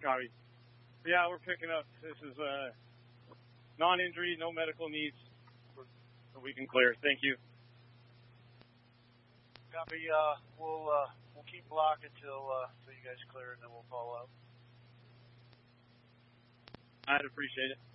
Copy. Yeah, we're picking up. This is non-injury, no medical needs. We can clear. Thank you. Copy. We'll keep block until you guys clear, and then we'll follow up. I'd appreciate it.